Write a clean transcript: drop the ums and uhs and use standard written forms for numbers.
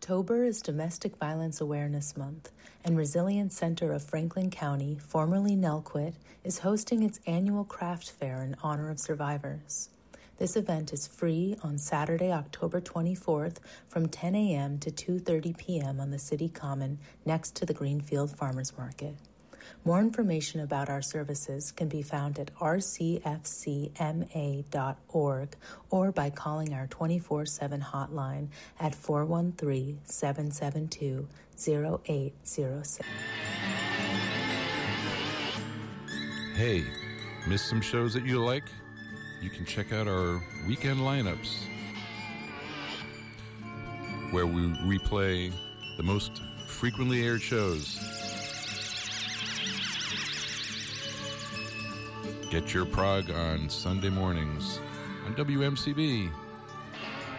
October is Domestic Violence Awareness Month, and Resilience Center of Franklin County, formerly Nelquit, is hosting its annual craft fair in honor of survivors. This event is free on Saturday, October 24th from 10 a.m. to 2:30 p.m. on the City Common next to the Greenfield Farmers Market. More information about our services can be found at rcfcma.org or by calling our 24/7 hotline at 413-772-0806. Hey, missed some shows that you like? You can check out our weekend lineups, where we replay the most frequently aired shows. Get your prog on Sunday mornings on WMCB